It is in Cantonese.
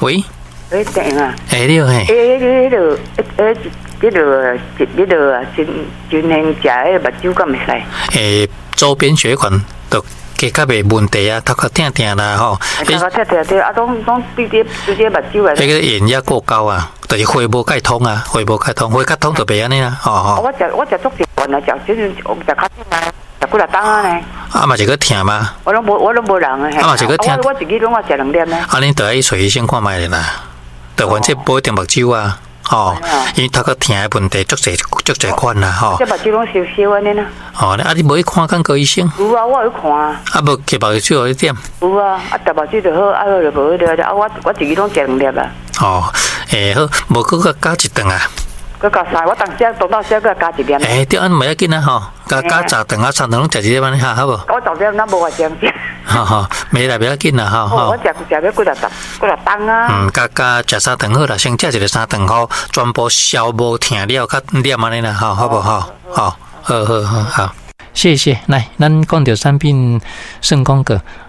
喂， 电啊， 你好嘿， 真年食迄目睭敢袂使？ 周边血管都加较袂问题啊，头壳痛痛啦吼。 头壳痛痛对啊，拢直接目睭来。 迄个眼压过高啊，就是血无解通啊，血无解通，血较通就袂安尼啦，吼。 我食足习惯啊，食真食较痛啊，食几粒冬啊呢。 啊嘛是个痛吗？ 我拢无人啊。 啊嘛是个痛。 我一日拢食2粒呢。 啊，恁得去找医生看卖咧啦，得反正无一定目睭啊。哦，因为头壳痛的问题足侪款啦，吼。 这目睭拢烧烧安尼啦。 哦，啊，你无去看眼科医生？ 有啊，我有去看啊。 啊，无去目睭好一点。 有啊，啊，目睭就好，啊，就无迄个，啊，我一日拢食2粒啊。 哦，好，无搁加一顿啊。 搁加3，我当时到时搁加1粒。 对，安袂要紧啊，吼，加10顿啊，3顿拢食1粒安尼哈，好无？ 我10粒咱无话这样食。 吼，袂啦，袂要紧啦，吼。 我食要几粒冬啊。 加食3顿好啦，先食一个3顿好，全部消无疼了，较念安尼啦，好不好？好，好。谢谢。来，咱讲到产品肾光葛，